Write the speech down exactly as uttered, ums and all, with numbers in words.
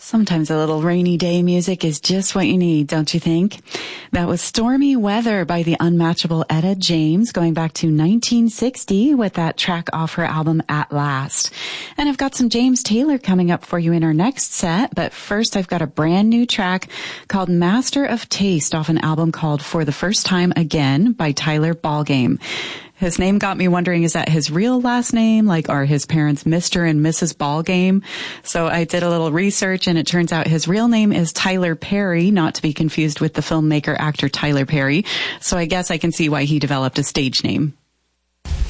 Sometimes a little rainy day music is just what you need, don't you think? That was Stormy Weather by the unmatchable Etta James, going back to nineteen sixty with that track off her album At Last. And I've got some James Taylor coming up for you in our next set, but first I've got a brand new track called Master of Taste off an album called For the First Time Again by Tyler Ballgame. His name got me wondering, is that his real last name? Like, are his parents Mister and Missus Ballgame? So I did a little research, and it turns out his real name is Tyler Perry, not to be confused with the filmmaker actor Tyler Perry. So I guess I can see why he developed a stage name.